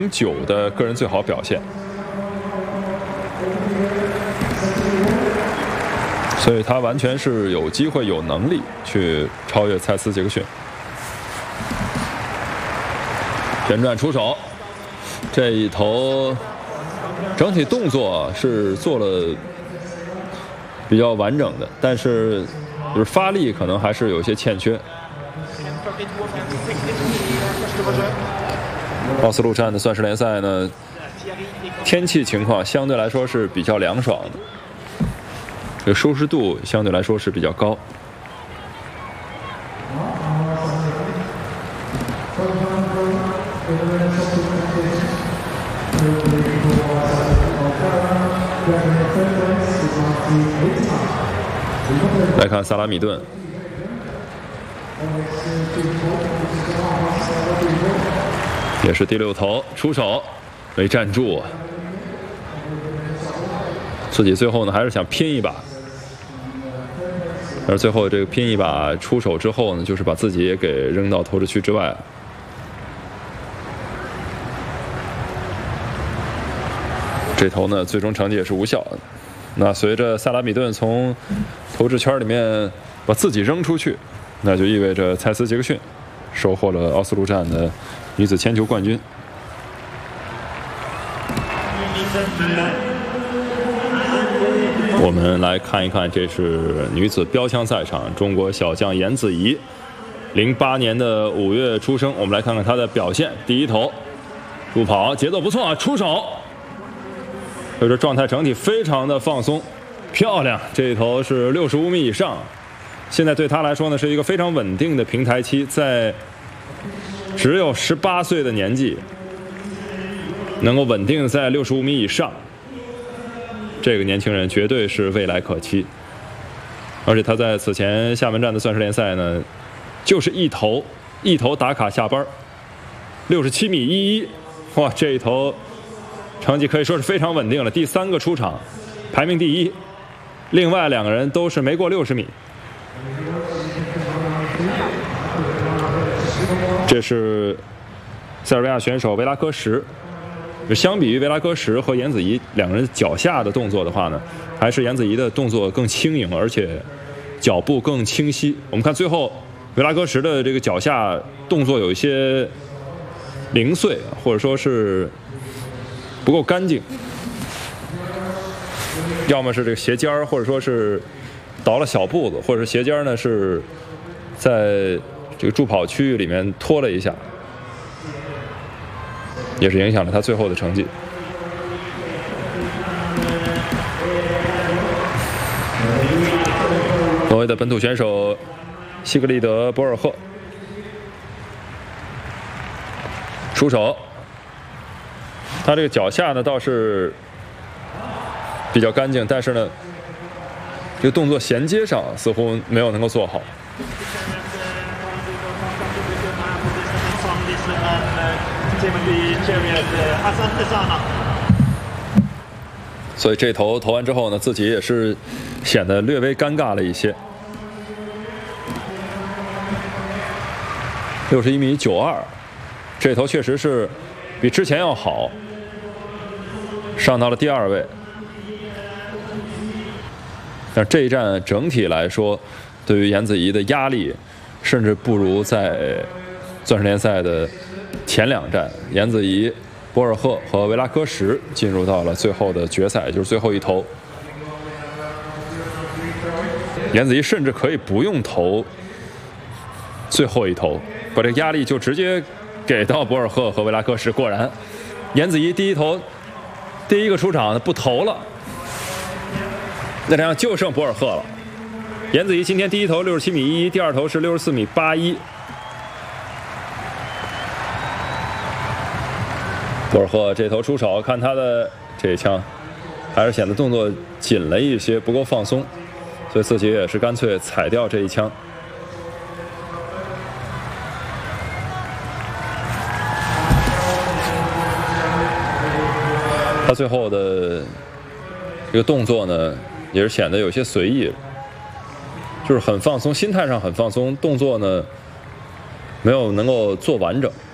9的个人最好表现，所以他完全是有机会、有能力去超越蔡斯·杰克逊。旋转出手，这一投整体动作是做了比较完整的，但是就是发力可能还是有些欠缺。奥斯陆站的钻石联赛呢，天气情况相对来说是比较凉爽的，这个舒适度相对来说是比较高。来看萨拉米顿。也是第6投出手，没站住，自己最后呢还是想拼一把，而最后这个拼一把出手之后呢，就是把自己也给扔到投掷区之外了。这投呢，最终成绩也是无效的。那随着萨拉米顿从投掷圈里面把自己扔出去，那就意味着蔡斯·杰克逊收获了奥斯陆站的女子铅球冠军。我们来看一看，这是女子标枪赛场，中国小将颜子怡，08年的5月出生。我们来看看她的表现。第一投助跑，节奏不错，出手，所以说状态整体非常的放松，漂亮。这一投是65米以上，现在对她来说呢是一个非常稳定的平台期，在只有18岁的年纪，能够稳定在65米以上，这个年轻人绝对是未来可期。而且他在此前厦门站的钻石联赛呢，就是一投打卡下班，67米11，哇，这一投成绩可以说是非常稳定了。第3个出场，排名第1，另外2个人都是没过60米。这是塞尔维亚选手维拉科什。相比于维拉科什和颜子怡2个人脚下的动作的话呢，还是颜子怡的动作更轻盈，而且脚步更清晰。我们看最后维拉科什的这个脚下动作有一些零碎，或者说是不够干净，要么是这个鞋尖，或者说是倒了小步子，或者是鞋尖呢是在这个助跑区域里面拖了一下，也是影响了他最后的成绩。挪威的本土选手西格利德·博尔赫出手，他这个脚下呢倒是比较干净，但是呢这个动作衔接上似乎没有能够做好。所以这投完之后呢，自己也是显得略微尴尬了一些。61米92，这投确实是比之前要好，上到了第2位。但这一战整体来说，对于颜子怡的压力，甚至不如在钻石联赛的前2战，颜子怡、博尔赫和维拉科什进入到了最后的决赛，就是最后一投。颜子怡甚至可以不用投最后一投，把这个压力就直接给到博尔赫和维拉科什。果然，颜子怡第一投第1个出场不投了，那这样就剩博尔赫了。颜子怡今天第一投67米11，第2投是64米81。博尔赫这头出手，看他的这一枪，还是显得动作紧了一些，不够放松，所以自己也是干脆踩掉这一枪。他最后的这个动作呢，也是显得有些随意，就是很放松，心态上很放松，动作呢没有能够做完整。